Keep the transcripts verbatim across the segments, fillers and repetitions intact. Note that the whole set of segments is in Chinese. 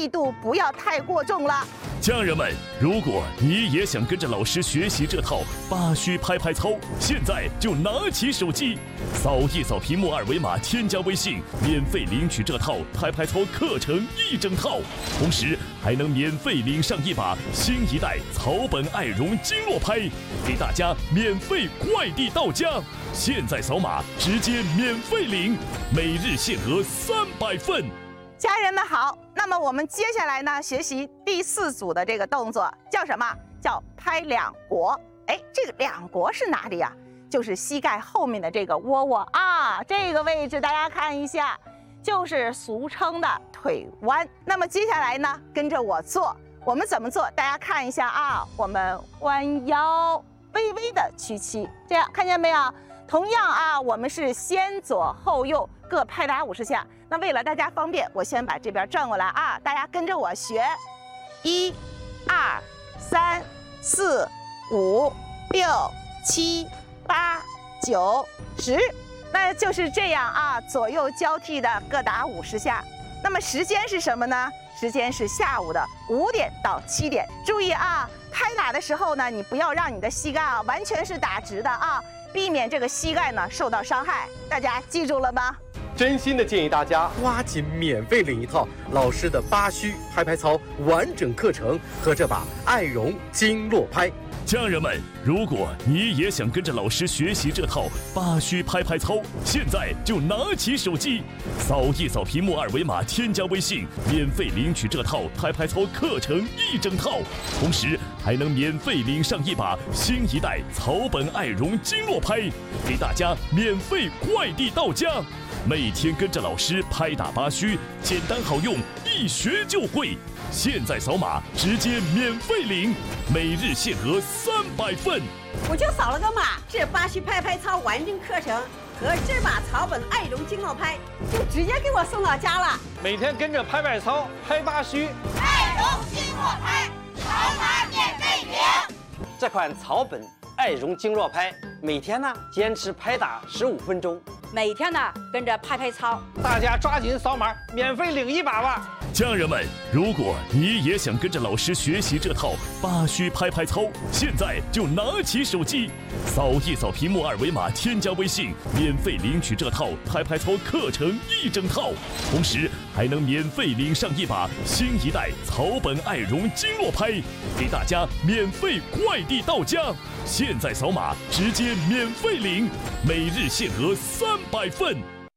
力度不要太过重了。 家人们，如果你也想跟着老师学习这套八虚拍拍操，现在就拿起手机，扫一扫屏幕二维码，添加微信，免费领取这套拍拍操课程一整套，同时还能免费领上一把新一代草本爱绒经络拍，给大家免费快递到家。现在扫码直接免费领，每日限额三百份。 家人们好，那么我们接下来呢，学习第四组的这个动作叫什么？叫拍两国。哎，这个两国是哪里呀？就是膝盖后面的这个窝窝啊，这个位置大家看一下，就是俗称的腿弯。那么接下来呢，跟着我做，我们怎么做？大家看一下啊，我们弯腰，微微的屈膝，这样看见没有？同样啊，我们是先左后右各拍打五十下。那为了大家方便，我先把这边转过来啊，大家跟着我学，一、二、三、四、五、六、七、八、九、十，那就是这样啊，左右交替的各打五十下。那么时间是什么呢？时间是下午的五点到七点。注意啊，拍打的时候呢，你不要让你的膝盖啊完全是打直的啊，避免这个膝盖呢受到伤害。大家记住了吗？ 真心的建议大家抓紧免费领一套老师的八虚拍拍操完整课程和这把爱绒经络拍。 家人们，如果你也想跟着老师学习这套八虚拍拍操，现在就拿起手机，扫一扫屏幕二维码，添加微信，免费领取这套拍拍操课程一整套，同时还能免费领上一把新一代草本爱绒经络拍，给大家免费快递到家。每天跟着老师拍打八虚，简单好用，一学就会。现在扫码直接免费领，每日限额三百份。 我就扫了个码，这八虚拍拍操完整课程和这把草本爱绒经络拍就直接给我送到家了。 每天跟着拍拍操，拍八虚， 爱绒经络拍，扫码免费领。 这款草本爱绒经络拍，每天呢坚持拍打十五分钟， 每天呢跟着拍拍操， 大家抓紧扫码，免费领一把吧。 家人们，如果你也想跟着老师学习这套八虚拍拍操，现在就拿起手机，扫一扫屏幕二维码，添加微信，免费领取这套拍拍操课程一整套，同时还能免费领上一把新一代草本爱绒经络拍，给大家免费快递到家。现在扫码直接免费领，每日限额三百份。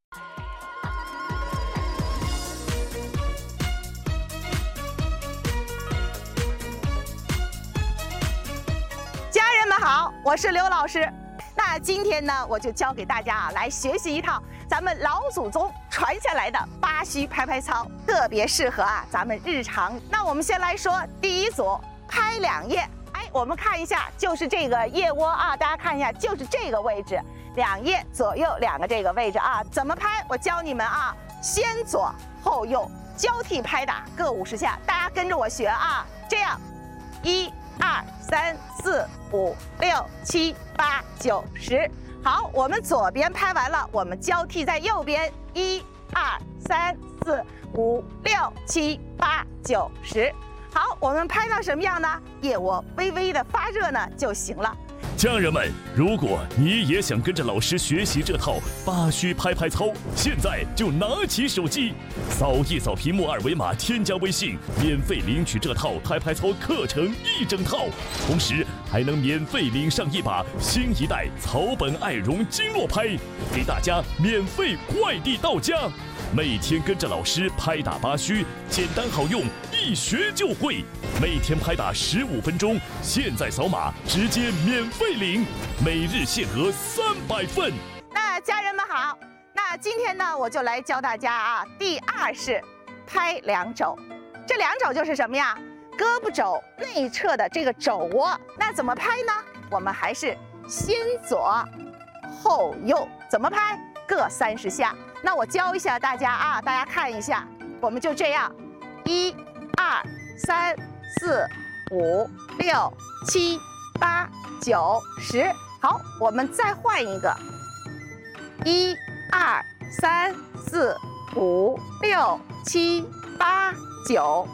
好，我是刘老师。那今天呢，我就教给大家啊，来学习一套咱们老祖宗传下来的八虚拍拍操，特别适合啊咱们日常。那我们先来说第一组，拍两腋。哎，我们看一下，就是这个腋窝啊，大家看一下，就是这个位置，两腋左右两个这个位置啊，怎么拍？我教你们啊，先左后右交替拍打各五十下，大家跟着我学啊，这样，一。二三四五六七八九十，好，我们左边拍完了，我们交替在右边，一二三四五六七八九十，好，我们拍到什么样呢？腋窝微微的发热呢就行了。 家人们，如果你也想跟着老师学习这套八虚拍拍操，现在就拿起手机，扫一扫屏幕二维码，添加微信，免费领取这套拍拍操课程一整套，同时还能免费领上一把新一代草本爱绒经络拍，给大家免费快递到家。每天跟着老师拍打八虚，简单好用，一学就会。每天拍打十五分钟，现在扫码直接免费领，每日限额三百份。 那家人们好，那今天呢，我就来教大家啊，第二式拍两肘。这两肘就是什么呀？胳膊肘内侧的这个肘窝。那怎么拍呢？我们还是先左后右，怎么拍？各三十下。那我教一下大家啊，大家看一下，我们就这样，一、二、三、四、五、六、七、八、九、十。好，我们再换一个，一、二、三、四、五、六、七、八、九。